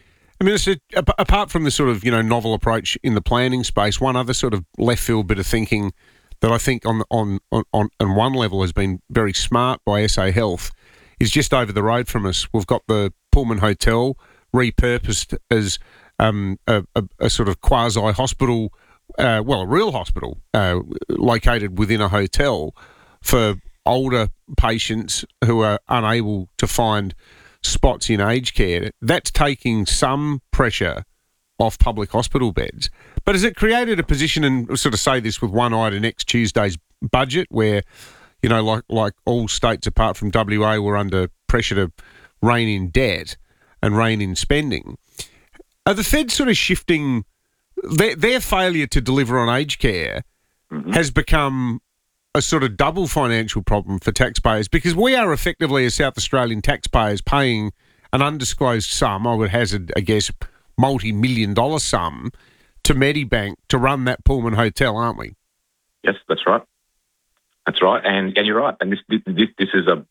I mean, apart from the sort of, you know, novel approach in the planning space, one other sort of left field bit of thinking that I think on on on, on one level has been very smart by S A Health is just over the road from us. We've got the Pullman Hotel repurposed as um, a, a, a sort of quasi-hospital, uh, well, a real hospital uh, located within a hotel for older patients who are unable to find spots in aged care. That's taking some pressure off public hospital beds. But has it created a position, and sort of say this with one eye to next Tuesday's budget, where, you know, like like all states apart from W A were under pressure to rein in debt and rein in spending? Are the feds sort of shifting, their, their failure to deliver on aged care mm-hmm. has become a sort of double financial problem for taxpayers, because we are effectively, as South Australian taxpayers, paying an undisclosed sum, I would hazard, I guess, multi-million dollar sum to Medibank to run that Pullman Hotel, aren't we? Yes, that's right. That's right, and and you're right. And this this this is a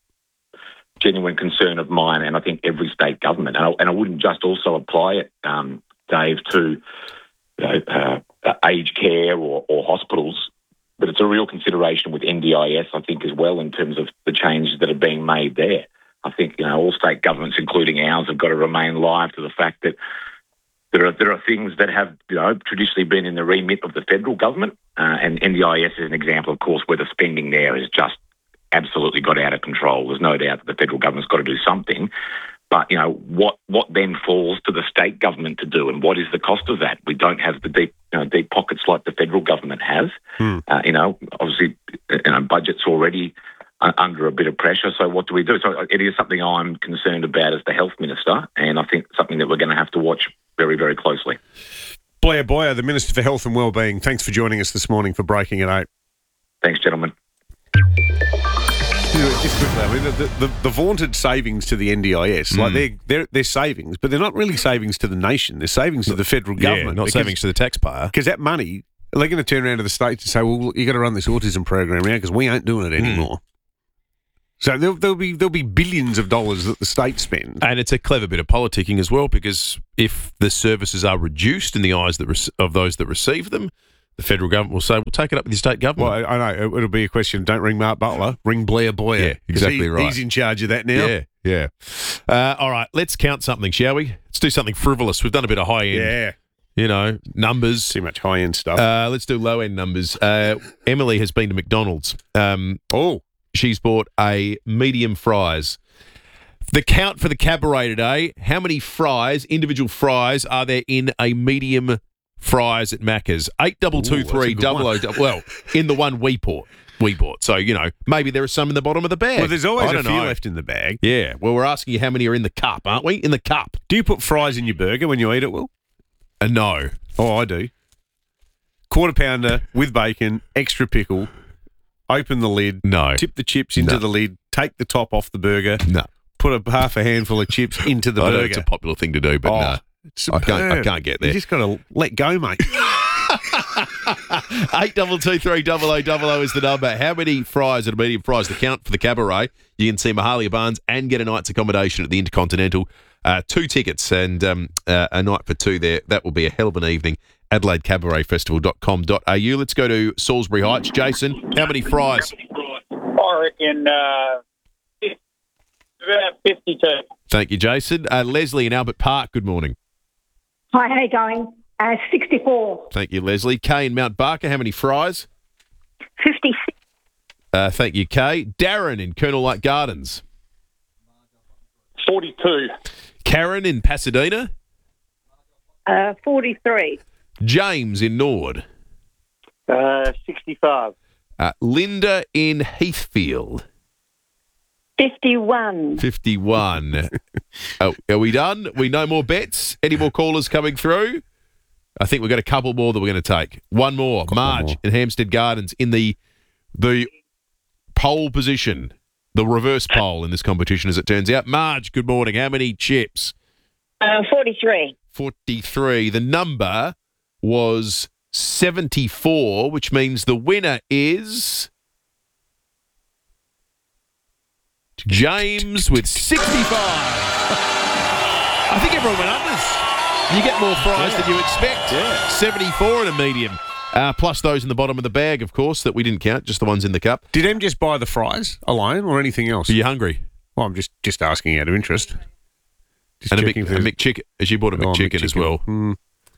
genuine concern of mine, and I think every state government. And I, and I wouldn't just also apply it, um, Dave, to you know, uh, aged care or, or hospitals. But it's a real consideration with N D I S, I think, as well, in terms of the changes that are being made there. I think, you know, all state governments, including ours, have got to remain alive to the fact that there are there are things that have, you know, traditionally been in the remit of the federal government, uh, and N D I S is an example, of course, where the spending there has just absolutely got out of control. There's no doubt that the federal government's got to do something. But, you know, what what then falls to the state government to do, and what is the cost of that? We don't have the deep you know, deep pockets like the federal government has. Hmm. Uh, you know, obviously, you know, budget's already uh, under a bit of pressure. So what do we do? So it is something I'm concerned about as the health minister, and I think something that we're going to have to watch very, very closely. Blair Boyer, the Minister for Health and Wellbeing, thanks for joining us this morning for Breaking at eight. Thanks, gentlemen. Just quickly, I mean, the, the, the vaunted savings to the N D I S, Mm. like they're, they're, they're savings, but they're not really savings to the nation. They're savings to the federal Yeah, government. not savings to the taxpayer. Because that money, they're going to turn around to the states and say, well, you got to run this autism program now because we ain't doing it anymore. So there'll, there'll be there'll be billions of dollars that the states spend. And it's a clever bit of politicking as well, because if the services are reduced in the eyes that rec- of those that receive them, the federal government will say, we'll take it up with your state government. Well, I, I know. It'll be a question, don't ring Mark Butler, ring Blair Boyer. Yeah, 'Cause exactly he- right. He's in charge of that now. Yeah, yeah. Uh, all right, let's count something, shall we? Let's do something frivolous. We've done a bit of high-end, Yeah. you know, numbers. Too much high-end stuff. Uh, let's do low-end numbers. Uh, Emily has been to McDonald's. Um, oh. She's bought a medium fries. The count for the cabaret today, how many fries, individual fries, are there in a medium fries at Macca's? Eight double two three double o double. Well, in the one we bought, we bought. So you know, maybe there are some in the bottom of the bag. Well, there's always I a don't few know. left in the bag. Yeah. Well, we're asking you how many are in the cup, aren't we? In the cup. Do you put fries in your burger when you eat it, Will? Uh, no. Oh, I do. Quarter pounder with bacon, extra pickle. Open the lid. No. Tip the chips into No. the lid. Take the top off the burger. No. Put a half a handful of chips into the I know burger. it's a popular thing to do, but Oh, no. it's I can't. I superb. can't get there. You just got to let go, mate. Eight double two three double o double o is the number. How many fries at a medium fries? The count for the cabaret. You can see Mahalia Barnes and get a night's accommodation at the Intercontinental. Uh, two tickets and um, uh, a night for two there. That will be a hell of an evening. Adelaide Cabaret Festival dot com dot a u. Let's go to Salisbury Heights. Jason, how many fries? I reckon uh, about fifty-two. Thank you, Jason. Uh, Leslie in Albert Park, good morning. Hi, how you going? Uh, sixty-four. Thank you, Leslie. Kay in Mount Barker, how many fries? fifty-six. Uh, thank you, Kay. Darren in Colonel Light Gardens. forty-two. Karen in Pasadena. Uh, forty-three. James in Nord. Uh, sixty-five. Uh, Linda in Heathfield. fifty-one. fifty-one. Oh, are we done? We no more bets? Any more callers coming through? I think we've got a couple more that we're going to take. One more. Marge more. in Hampstead Gardens in the the pole position, the reverse pole in this competition, as it turns out. Marge, good morning. How many chips? Uh, forty-three. forty-three. The number was seventy-four, which means the winner is James with sixty-five. I think everyone went unders. You get more fries Yeah. than you expect. Yeah. seventy-four in a medium. Uh, plus those in the bottom of the bag, of course, that we didn't count, just the ones in the cup. Did Em just buy the fries alone or anything else? Are you hungry? Well, I'm just, just asking out of interest. Just And a, checking Mc, if a there's- McChicken, as you bought a Oh, McChicken as McChicken. well. Mm.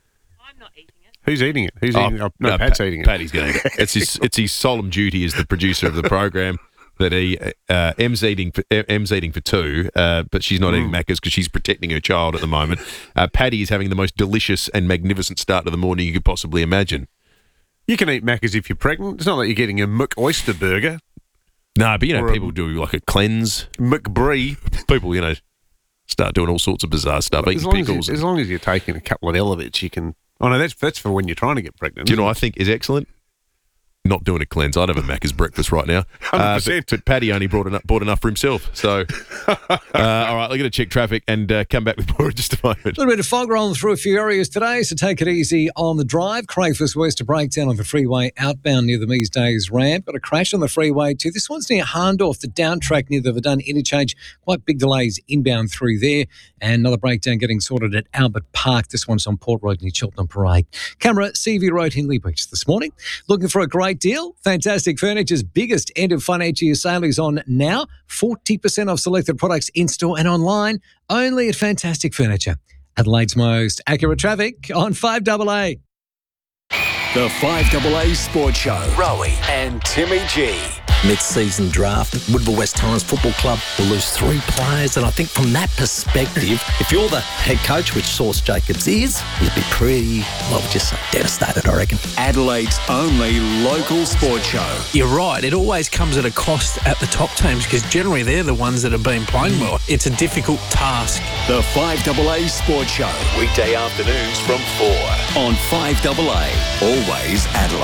Who's eating it? Who's Oh, eating it? Oh, no, uh, Pat's Pat- eating it. Paddy's going to eat it. It's his, it's his solemn duty as the producer of the program that he uh, M's eating for M's eating for two, uh, but she's not eating Macca's because she's protecting her child at the moment. Uh, Paddy is having the most delicious and magnificent start to the morning you could possibly imagine. You can eat Macca's if you're pregnant. It's not like you're getting a McOyster burger. No, but you know, Or a people do like a cleanse. McBree. People, you know, start doing all sorts of bizarre stuff, As eating long as, pickles. you, as long as you're taking a couple of elevates, you can. Oh no, that's that's for when you're trying to get pregnant. Do you know isn't what I think is excellent? Not doing a cleanse. I'd have a Macca's breakfast right now. one hundred Uh, percent. but, but Paddy only brought enough, bought enough for himself. So, uh, all right, we're going to check traffic and uh, come back with more in just a moment. A little bit of fog rolling through a few areas today, so take it easy on the drive. Crayfus West, a breakdown on the freeway outbound near the Mees Days ramp. Got a crash on the freeway too. This one's near Harndorf, the down track near the Verdun interchange. Quite big delays inbound through there. And another breakdown getting sorted at Albert Park. This one's on Port Road near Cheltenham Parade. Camera, C V Road, Hindley Beach this morning. Looking for a great deal? Fantastic Furniture's biggest end of financial year sale is on now. forty percent off selected products in-store and online. Only at Fantastic Furniture. Adelaide's most accurate traffic on five A A. The five A A Sports Show. Rowie and Timmy G. Mid-season draft, Woodville West Torrens Football Club will lose three players, and I think from that perspective, if you're the head coach, which Sauce Jacobs is, you'd be pretty, well, just say devastated, I reckon. Adelaide's only local sports show. You're right, it always comes at a cost at the top teams because generally they're the ones that have been playing well. It's a difficult task. The five A A Sports Show. Weekday afternoons from four on five A A. Always Adelaide.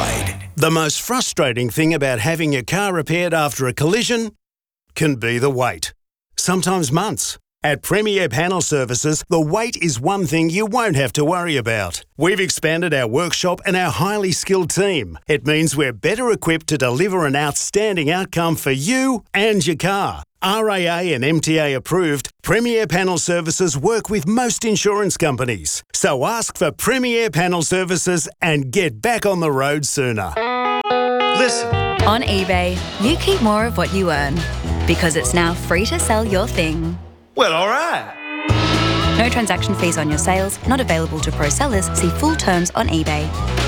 The most frustrating thing about having your car repaired after a collision can be the wait. Sometimes months. At Premier Panel Services, the wait is one thing you won't have to worry about. We've expanded our workshop and our highly skilled team. It means we're better equipped to deliver an outstanding outcome for you and your car. R A A and M T A approved, Premier Panel Services work with most insurance companies. So ask for Premier Panel Services and get back on the road sooner. Listen. On eBay, you keep more of what you earn because it's now free to sell your thing. Well, all right. No transaction fees on your sales, not available to pro sellers. See full terms on eBay.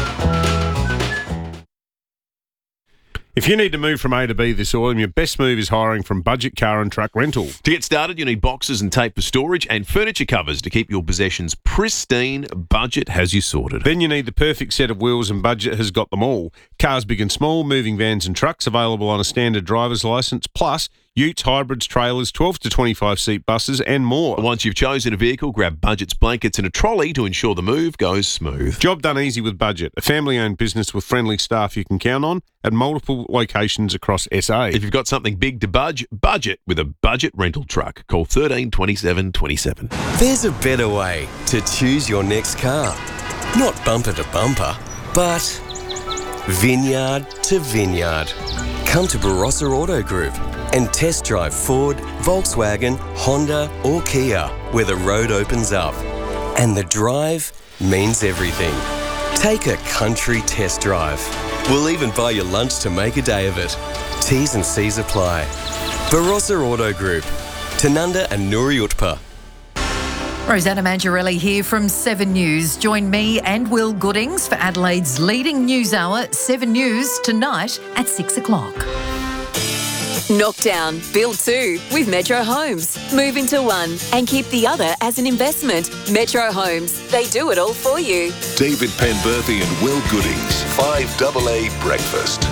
If you need to move from A to B this autumn, your best move is hiring from Budget Car and Truck Rental. To get started, you need boxes and tape for storage and furniture covers to keep your possessions pristine. Budget has you sorted. Then you need the perfect set of wheels, and Budget has got them all. Cars big and small, moving vans and trucks available on a standard driver's licence, plus utes, hybrids, trailers, twelve to twenty-five seat buses and more. Once you've chosen a vehicle, grab Budget's blankets and a trolley to ensure the move goes smooth. Job done easy with Budget, a family-owned business with friendly staff you can count on at multiple locations across S A. If you've got something big to budge, budget with a Budget rental truck. Call thirteen twenty-seven twenty-seven. There's a better way to choose your next car. Not bumper to bumper, but vineyard to vineyard. Come to Barossa Auto Group and test drive Ford, Volkswagen, Honda or Kia, where the road opens up. And the drive means everything. Take a country test drive. We'll even buy you lunch to make a day of it. T's and C's apply. Barossa Auto Group, Tanunda and Nuri Utpa. Rosanna Mangiarelli here from Seven News. Join me and Will Goodings for Adelaide's leading news hour, Seven News, tonight at six o'clock. Knockdown, build two with Metro Homes. Move into one and keep the other as an investment. Metro Homes, they do it all for you. David Penberthy and Will Goodings, five double A Breakfast.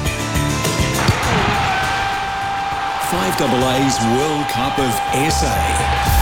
five double A's World Cup of S A.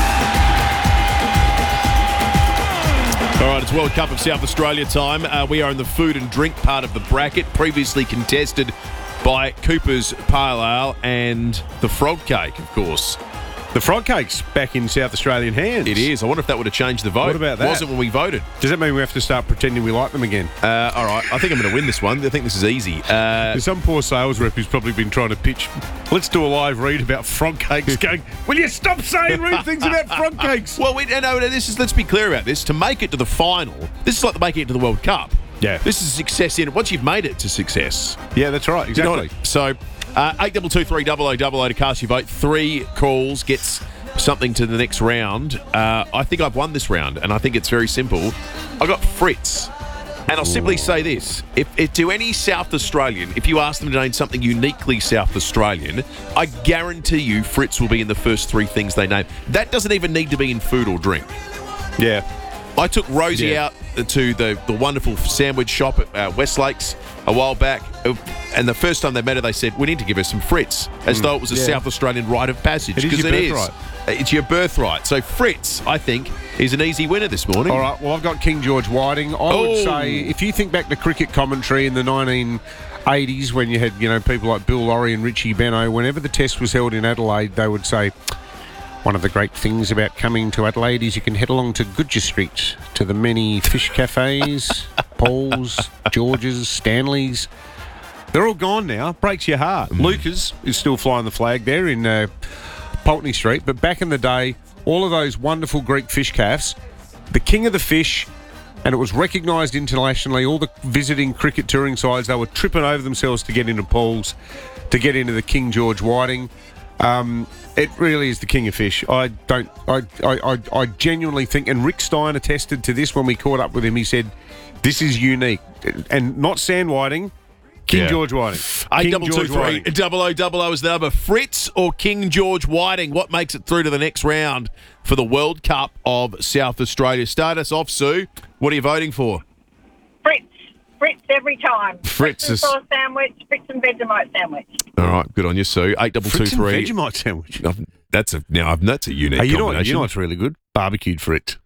All right, it's World Cup of South Australia time. Uh, we are in the food and drink part of the bracket, previously contested by Cooper's Pale Ale and the Frog Cake, of course. The Frog Cake's back in South Australian hands. It is. I wonder if that would have changed the vote. What about that? It wasn't when we voted. Does that mean we have to start pretending we like them again? Uh, all right, I think I'm going to win this one. I think this is easy. Uh, There's some poor sales rep who's probably been trying to pitch, let's do a live read about frog cakes, going, will you stop saying rude things about frog cakes? Well, we, no, this is, let's be clear about this. To make it to the final, this is like making it to the World Cup. Yeah. This is a success in it. Once you've made it to success. Yeah, that's right. Exactly. You know what? So, uh, eight double two three double o double o to cast your vote. Three calls gets something to the next round. Uh, I think I've won this round, and I think it's very simple. I got Fritz. And I'll simply say this. If, if to any South Australian, if you ask them to name something uniquely South Australian, I guarantee you Fritz will be in the first three things they name. That doesn't even need to be in food or drink. Yeah. I took Rosie Yeah. out to the, the wonderful sandwich shop at uh, Westlakes a while back, and the first time they met her, they said, we need to give her some Fritz, as Mm. though it was a Yeah. South Australian rite of passage. It is because your it birthright. is. It's your birthright. So Fritz, I think, is an easy winner this morning. All right, well, I've got King George Whiting. I Oh. would say, if you think back to cricket commentary in the nineteen eighties, when you had, you know, people like Bill Laurie and Richie Benaud, whenever the test was held in Adelaide, they would say, one of the great things about coming to Adelaide is you can head along to Goodger Street, to the many fish cafes, Paul's, George's, Stanley's. They're all gone now. Breaks your heart. Mm. Lucas is still flying the flag there in uh, Pulteney Street, but back in the day, all of those wonderful Greek fish cafes, the king of the fish, and it was recognised internationally. All the visiting cricket touring sides, they were tripping over themselves to get into Paul's, to get into the King George Whiting. Um, it really is the king of fish. I don't. I, I, I, I genuinely think, and Rick Stein attested to this when we caught up with him. He said, "This is unique, and not sand whiting." King Yeah. George Whiting. Eight King double two George three Whiting. double o double o is the number. Fritz or King George Whiting? What makes it through to the next round for the World Cup of South Australia? Start us off, Sue. What are you voting for? Fritz. Fritz every time. Fritz and is- sauce sandwich, Fritz and Vegemite sandwich. All right, good on you, Sue. Eight double two Fritz and three. Vegemite sandwich. That's a now. That's a unique Hey, you know what? combination. You know what's really good? Barbecued Fritz.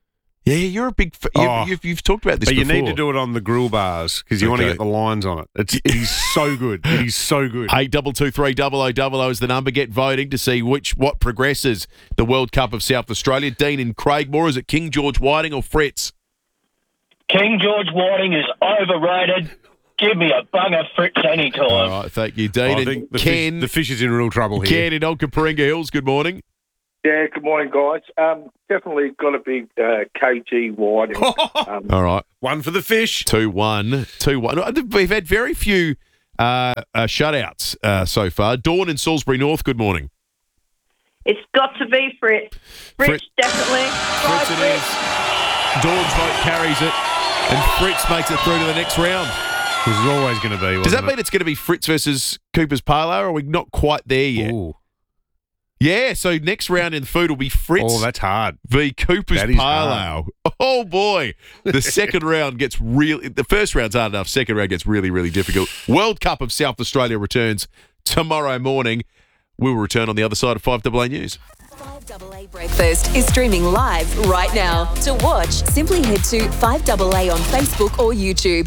Yeah, you're a big. F- you've, Oh. you've, you've talked about this But before. you need to do it on the grill bars because you want to Okay. get the lines on it. It's, it is so good. It is so good. Eight double two three double o double o is the number. Get voting to see which what progresses the World Cup of South Australia. Dean in Craigmore, is it King George Whiting or Fritz? King George Whiting is overrated. Give me a bung of Fritz any time. All right, thank you, Dean. I And think the Ken, fish, the fish is in real trouble here. Ken in Onkaparinga Hills. Good morning. Yeah, good morning, guys. Um, definitely got a big uh, K G Whiting. um, All right, one for the fish. Two one, two one. We've had very few uh, uh, shutouts uh, so far. Dawn in Salisbury North. Good morning. It's got to be Fritz. Fritz, Fritz. definitely. Fritz it is. Dawn's vote carries it, and Fritz makes it through to the next round. This is always going to be. Does that wasn't mean it's going to be Fritz versus Cooper's Pale Ale, or are we not quite there yet? Ooh. Yeah, so next round in the food will be Fritz Oh, that's hard. v Cooper's That Pale is hard. Ale. Oh, boy. The second round gets really... The first round's hard enough. Second round gets really, really difficult. World Cup of South Australia returns tomorrow morning. We will return on the other side of five A A News. five A A Breakfast is streaming live right now. To watch, simply head to five A A on Facebook or YouTube.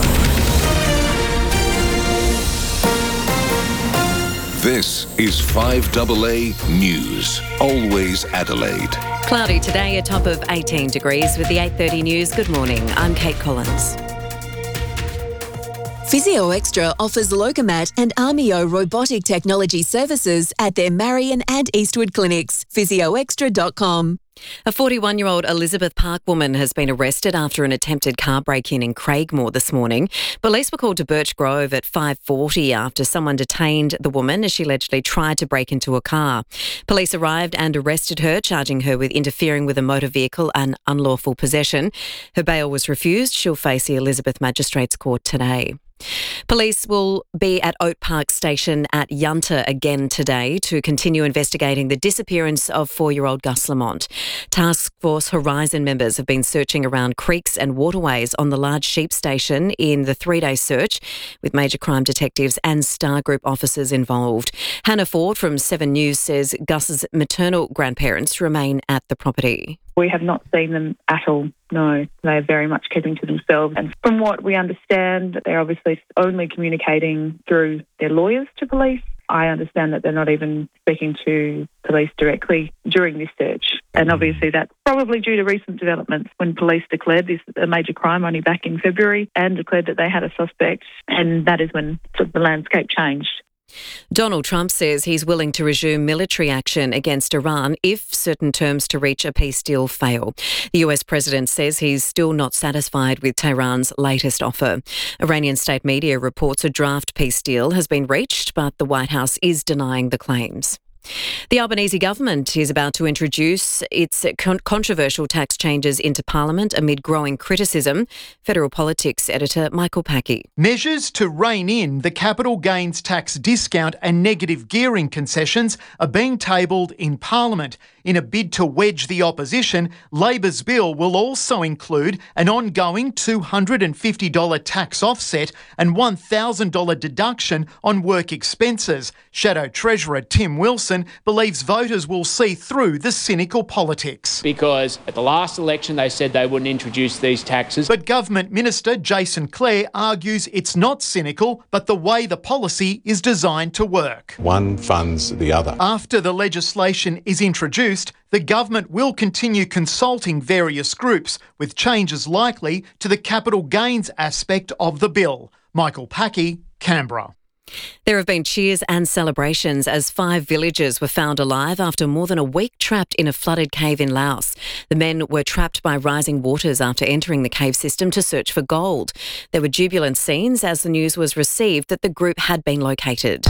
This is five A A News. Always Adelaide. Cloudy today, a top of eighteen degrees with the eight thirty news. Good morning. I'm Kate Collins. Physio Extra offers Locomat and Armio robotic technology services at their Marion and Eastwood clinics. physio extra dot com. A forty-one-year-old Elizabeth Park woman has been arrested after an attempted car break-in in Craigmore this morning. Police were called to Birch Grove at five forty after someone detained the woman as she allegedly tried to break into a car. Police arrived and arrested her, charging her with interfering with a motor vehicle and unlawful possession. Her bail was refused. She'll face the Elizabeth Magistrates Court today. Police will be at Oak Park Station at Yunta again today to continue investigating the disappearance of four-year-old Gus Lamont. Task Force Horizon members have been searching around creeks and waterways on the large sheep station in the three-day search, with major crime detectives and Star Group officers involved. Hannah Ford from Seven News says Gus's maternal grandparents remain at the property. We have not seen them at all, no. They're very much keeping to themselves. And from what we understand, they're obviously only communicating through their lawyers to police. I understand that they're not even speaking to police directly during this search. And obviously that's probably due to recent developments when police declared this a major crime only back in February and declared that they had a suspect. And that is when sort of the landscape changed. Donald Trump says he's willing to resume military action against Iran if certain terms to reach a peace deal fail. The U S president says he's still not satisfied with Tehran's latest offer. Iranian state media reports a draft peace deal has been reached, but the White House is denying the claims. The Albanese government is about to introduce its con- controversial tax changes into Parliament amid growing criticism. Federal Politics editor Michael Packey. Measures to rein in the capital gains tax discount and negative gearing concessions are being tabled in Parliament. In a bid to wedge the opposition, Labor's bill will also include an ongoing two hundred fifty dollars tax offset and one thousand dollars deduction on work expenses. Shadow Treasurer Tim Wilson believes voters will see through the cynical politics. Because at the last election they said they wouldn't introduce these taxes. But Government Minister Jason Clare argues it's not cynical, but the way the policy is designed to work. One funds the other. After the legislation is introduced, the government will continue consulting various groups, with changes likely to the capital gains aspect of the bill. Michael Packey, Canberra. There have been cheers and celebrations as five villagers were found alive after more than a week trapped in a flooded cave in Laos. The men were trapped by rising waters after entering the cave system to search for gold. There were jubilant scenes as the news was received that the group had been located.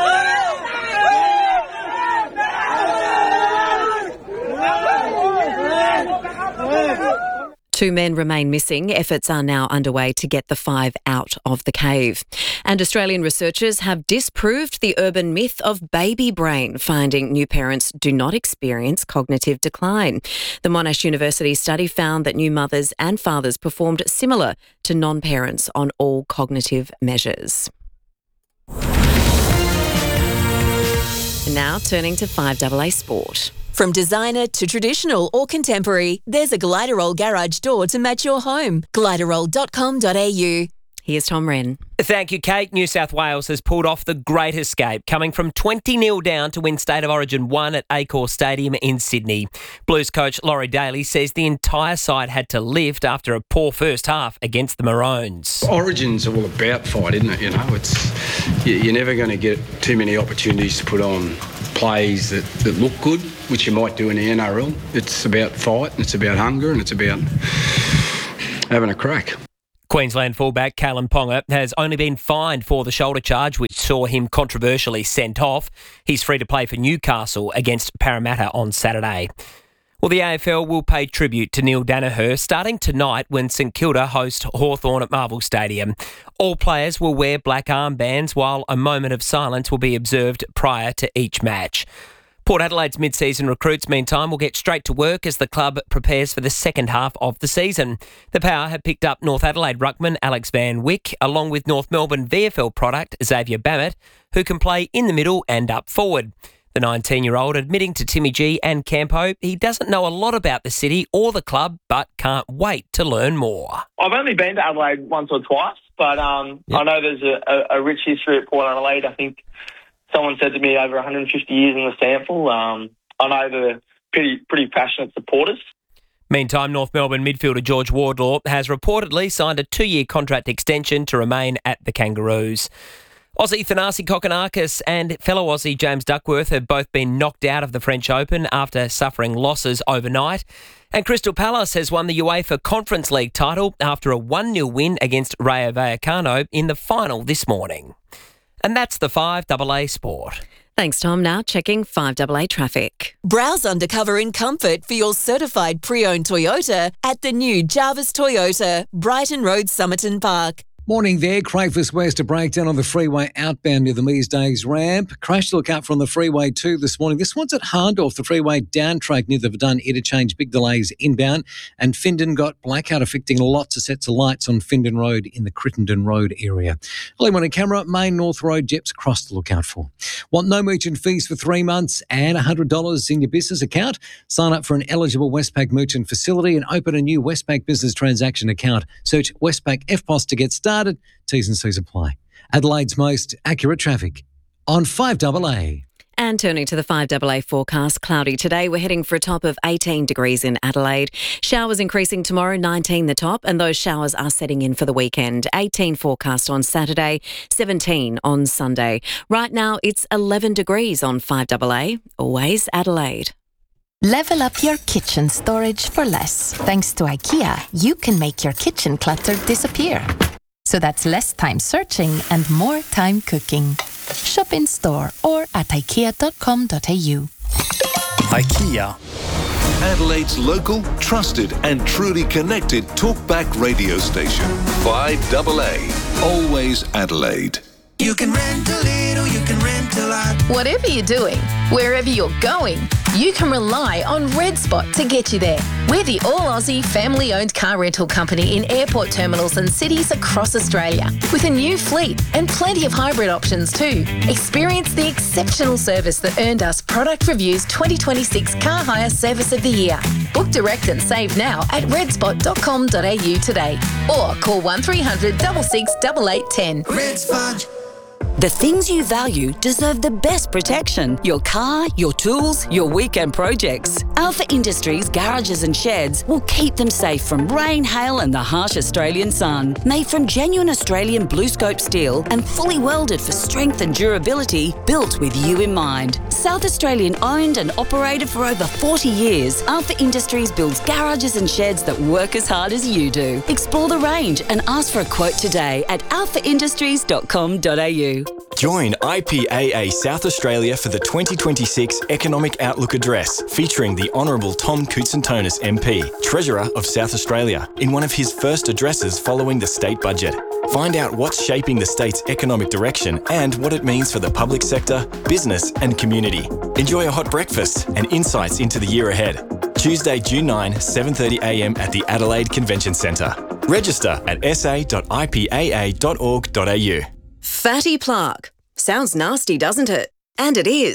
Two men remain missing. Efforts are now underway to get the five out of the cave. And Australian researchers have disproved the urban myth of baby brain, finding new parents do not experience cognitive decline. The Monash University study found that new mothers and fathers performed similar to non-parents on all cognitive measures. And now turning to five A A Sport. From designer to traditional or contemporary, there's a Gliderol garage door to match your home. gliderol dot com dot a u. Here's Tom Wren. Thank you, Kate. New South Wales has pulled off the great escape, coming from twenty nil down to win State of Origin one at Accor Stadium in Sydney. Blues coach Laurie Daly says the entire side had to lift after a poor first half against the Maroons. Origin's all about fight, isn't it? You know, it's you're never going to get too many opportunities to put on plays that, that look good, which you might do in the N R L. It's about fight, and it's about hunger, and it's about having a crack. Queensland fullback Callum Ponga has only been fined for the shoulder charge, which saw him controversially sent off. He's free to play for Newcastle against Parramatta on Saturday. Well, the A F L will pay tribute to Neil Daniher starting tonight when St Kilda host Hawthorn at Marvel Stadium. All players will wear black armbands while a moment of silence will be observed prior to each match. Port Adelaide's mid-season recruits, meantime, will get straight to work as the club prepares for the second half of the season. The Power have picked up North Adelaide ruckman Alex Van Wyck, along with North Melbourne V F L product Xavier Bammett, who can play in the middle and up forward. The nineteen-year-old admitting to Timmy G and Campo he doesn't know a lot about the city or the club, but can't wait to learn more. I've only been to Adelaide once or twice, but um, yep. I know there's a, a, a rich history at Port Adelaide. I think someone said to me over one hundred fifty years in the sample. Um, I know they're pretty, pretty passionate supporters. Meantime, North Melbourne midfielder George Wardlaw has reportedly signed a two-year contract extension to remain at the Kangaroos. Aussie Thanasi Kokkinakis and fellow Aussie James Duckworth have both been knocked out of the French Open after suffering losses overnight. And Crystal Palace has won the UEFA Conference League title after a one nil win against Rayo Vallecano in the final this morning. And that's the five double A Sport. Thanks, Tom. Now checking five double A traffic. Browse undercover in comfort for your certified pre-owned Toyota at the new Jarvis Toyota, Brighton Road, Somerton Park. Morning there, Crayfus West, a breakdown on the freeway outbound near the Mees Days ramp. Crash to look out from the freeway two this morning. This one's at Hahndorf, the freeway down track near the Verdun interchange. Big delays inbound. And Findon got blackout affecting lots of sets of lights on Findon Road in the Crittenden Road area. Early morning camera, Main North Road, Jeps Cross to look out for. Want no merchant fees for three months and one hundred dollars in your business account? Sign up for an eligible Westpac merchant facility and open a new Westpac business transaction account. Search Westpac F P O S to get started. T's and C's apply. Adelaide's most accurate traffic on five double A. And turning to the five double A forecast, cloudy today. We're heading for a top of eighteen degrees in Adelaide. Showers increasing tomorrow, nineteen the top, and those showers are setting in for the weekend. eighteen forecast on Saturday, seventeen on Sunday. Right now, it's eleven degrees on five double A. Always Adelaide. Level up your kitchen storage for less. Thanks to IKEA, you can make your kitchen clutter disappear. So that's less time searching and more time cooking. Shop in store or at ikea dot com dot a u. IKEA. Adelaide's local, trusted and truly connected talkback radio station. five double A. Always Adelaide. You can rent a little, you can rent a lot. Whatever you're doing, wherever you're going, you can rely on Red Spot to get you there. We're the all-Aussie family-owned car rental company in airport terminals and cities across Australia, with a new fleet and plenty of hybrid options too. Experience the exceptional service that earned us Product Review's twenty twenty-six Car Hire Service of the Year. Book direct and save now at redspot dot com dot a u today, or call one three hundred six six eight eight one zero. Red Spot. The things you value deserve the best protection. Your car, your tools, your weekend projects. Alpha Industries garages and sheds will keep them safe from rain, hail and the harsh Australian sun. Made from genuine Australian blue scope steel and fully welded for strength and durability, built with you in mind. South Australian owned and operated for over forty years, Alpha Industries builds garages and sheds that work as hard as you do. Explore the range and ask for a quote today at alpha industries dot com dot a u. Join I P A A South Australia for the twenty twenty-six Economic Outlook Address, featuring the Honourable Tom Koutsantonis M P, Treasurer of South Australia, in one of his first addresses following the state budget. Find out what's shaping the state's economic direction and what it means for the public sector, business and community. Enjoy a hot breakfast and insights into the year ahead. Tuesday, June ninth, seven thirty a m at the Adelaide Convention Centre. Register at s a dot i p a a dot org dot a u. Fatty plaque. Sounds nasty, doesn't it? And it is.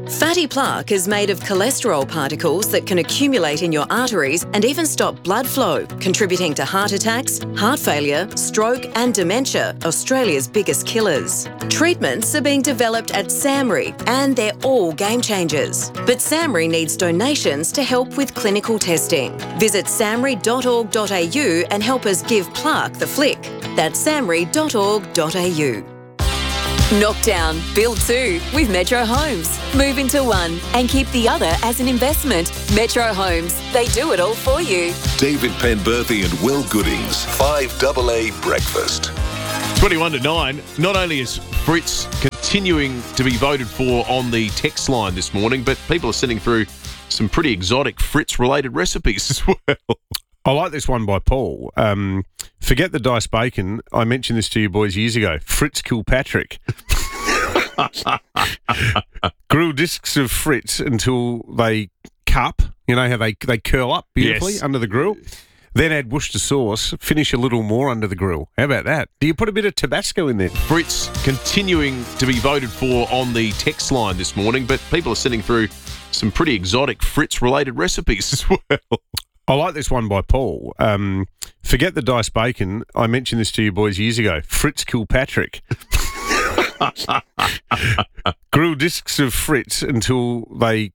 Fatty plaque is made of cholesterol particles that can accumulate in your arteries and even stop blood flow, contributing to heart attacks, heart failure, stroke and dementia, Australia's biggest killers. Treatments are being developed at SAMRI and they're all game changers. But SAMRI needs donations to help with clinical testing. Visit samri dot org dot a u and help us give plaque the flick. That's samri dot org dot a u. Knockdown, build two with Metro Homes. Move into one and keep the other as an investment. Metro Homes, they do it all for you. David Penberthy and Will Goodings, five double A Breakfast. twenty-one to nine. Not only is Fritz continuing to be voted for on the text line this morning, but people are sending through some pretty exotic Fritz-related recipes as well. I like this one by Paul. Um, forget the diced bacon. I mentioned this to you boys years ago. Fritz Kilpatrick. Grill discs of Fritz until they cup. You know how they they curl up beautifully Yes. under the grill. Then add Worcester sauce. Finish a little more under the grill. How about that? Do you put a bit of Tabasco in there? Fritz continuing to be voted for on the text line this morning, but people are sending through some pretty exotic Fritz-related recipes as well. I like this one by Paul. Um, forget the diced bacon. I mentioned this to you boys years ago. Fritz Kilpatrick. Grill discs of Fritz until they